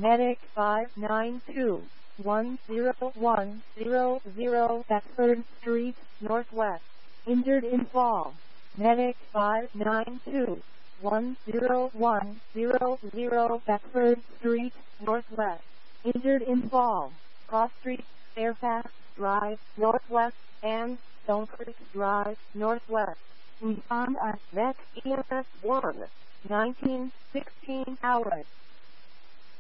Medic 592-10100 Beckford Street, Northwest. Injured in fall. Medic 592-10100 Beckford Street, Northwest. Injured in fall. Cross Street, Fairfax Drive, Northwest, and Stone Creek Drive, Northwest. Respond at Vet EMS 1, 1916 hours.